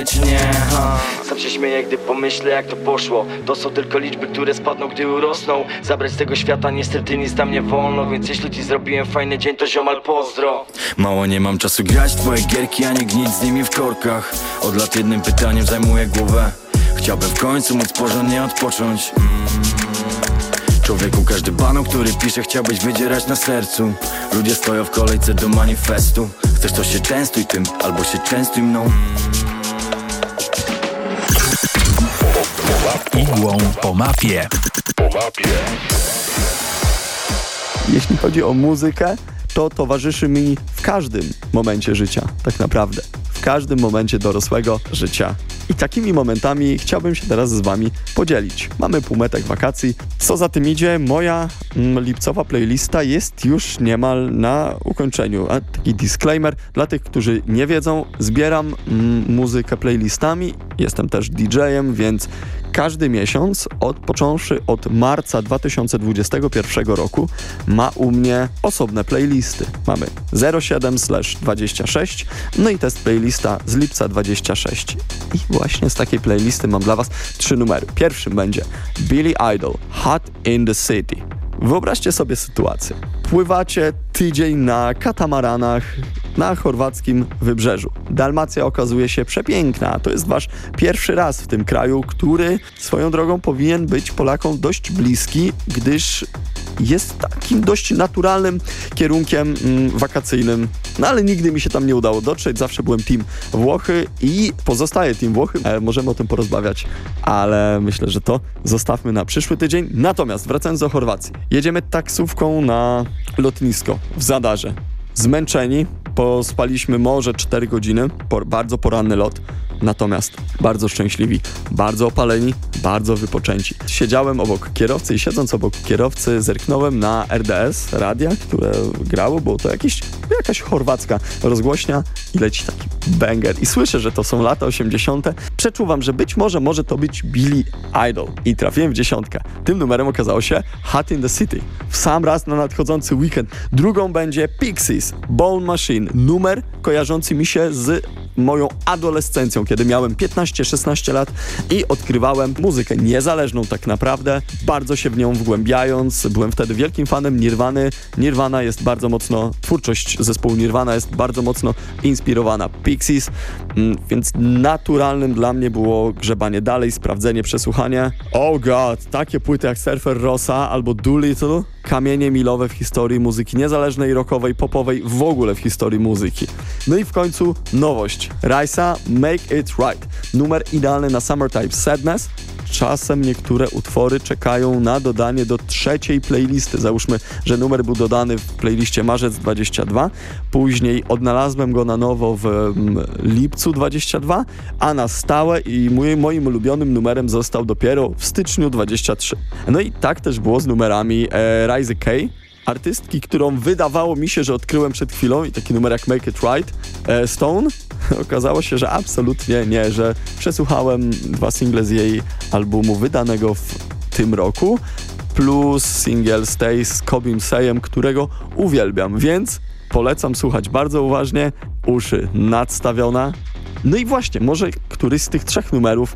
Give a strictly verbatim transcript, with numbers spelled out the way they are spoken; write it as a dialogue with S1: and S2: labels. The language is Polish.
S1: czy nie, ha. Sam się śmieję, gdy pomyślę, jak to poszło. To są tylko liczby, które spadną, gdy urosną. Zabrać z tego świata niestety nic tam nie wolno. Więc jeśli ci zrobiłem fajny dzień, to ziomal pozdro. Mało nie mam czasu grać twoje gierki, a nie gnić z nimi w korkach. Od lat jednym pytaniem zajmuję głowę. Chciałbym w końcu móc porządnie odpocząć. mm. Człowieku, każdy banał, który pisze, chciałbyś wydzierać na sercu. Ludzie stoją w kolejce do manifestu. Chcesz, to się częstuj tym, albo się częstuj mną.
S2: Igłą po mapie.
S3: Jeśli chodzi o muzykę, to towarzyszy mi w każdym momencie życia, tak naprawdę. W każdym momencie dorosłego życia. I takimi momentami chciałbym się teraz z wami podzielić. Mamy półmetek wakacji. Co za tym idzie, moja mm, lipcowa playlista jest już niemal na ukończeniu. A taki disclaimer dla tych, którzy nie wiedzą, zbieram mm, muzykę playlistami. Jestem też didżejem, więc każdy miesiąc, od, począwszy od marca dwa tysiące dwudziestego pierwszego roku, ma u mnie osobne playlisty. Mamy zero siedem dwadzieścia sześć, no i test playlista z lipca dwadzieścia sześć. I właśnie z takiej playlisty mam dla was trzy numery. Pierwszym będzie Billy Idol, Hot in the City. Wyobraźcie sobie sytuację. Pływacie tydzień na katamaranach na chorwackim wybrzeżu. Dalmacja okazuje się przepiękna. To jest wasz pierwszy raz w tym kraju, który swoją drogą powinien być Polakom dość bliski, gdyż jest takim dość naturalnym kierunkiem mm, wakacyjnym. No ale nigdy mi się tam nie udało dotrzeć. Zawsze byłem team Włochy i pozostaję team Włochy. E, możemy o tym porozmawiać, ale myślę, że to zostawmy na przyszły tydzień. Natomiast wracając do Chorwacji. Jedziemy taksówką na lotnisko w Zadarze. Zmęczeni, pospaliśmy może cztery godziny, por, bardzo poranny lot, natomiast bardzo szczęśliwi, bardzo opaleni, bardzo wypoczęci. Siedziałem obok kierowcy i siedząc obok kierowcy zerknąłem na R D S radia, które grało, było to jakiś, jakaś chorwacka rozgłośnia i leci taki banger. I słyszę, że to są lata osiemdziesiąte. Przeczuwam, że być może może to być Billy Idol. I trafiłem w dziesiątkę. Tym numerem okazało się Hot in the City. W sam raz na nadchodzący weekend. Drugą będzie Pixies, Bone Machine. Numer kojarzący mi się z moją adolescencją, kiedy miałem piętnaście szesnaście lat i odkrywałem muzykę niezależną tak naprawdę, bardzo się w nią wgłębiając. Byłem wtedy wielkim fanem Nirwany. Nirvana jest bardzo mocno, twórczość zespołu Nirvana jest bardzo mocno inspirowana Pixies, więc naturalnym dla mnie było grzebanie dalej, sprawdzenie, przesłuchanie. Oh god, takie płyty jak Surfer Rosa albo Doolittle, kamienie milowe w historii muzyki niezależnej, rockowej, popowej, w ogóle w historii muzyki. No i w końcu nowość. Raisa, Make It Right. Numer idealny na Summertime Sadness. Czasem niektóre utwory czekają na dodanie do trzeciej playlisty. Załóżmy, że numer był dodany w playliście marzec dwadzieścia dwa, później odnalazłem go na nowo w mm, lipcu dwadzieścia dwa, a na stałe i mój, moim ulubionym numerem został dopiero w styczniu dwadzieścia trzy. No i tak też było z numerami e, Rise K, artystki, którą wydawało mi się, że odkryłem przed chwilą, i taki numer jak Make It Right, e, Stone. Okazało się, że absolutnie nie, że przesłuchałem dwa single z jej albumu wydanego w tym roku, plus single Stay z Kobim Sejem, którego uwielbiam, więc polecam słuchać bardzo uważnie, uszy nadstawione. No i właśnie, może któryś z tych trzech numerów